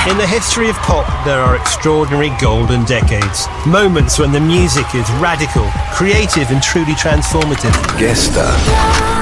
In the history of pop, there are extraordinary golden decades. Moments when the music is radical, creative and truly transformative. Gäste.